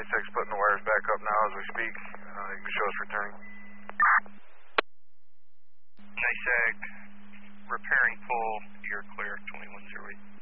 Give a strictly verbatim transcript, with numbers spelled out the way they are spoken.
six putting the wires back up now as we speak. Uh, you can show us returning. NISAG, repairing pull, you're clear, twenty-one oh eight.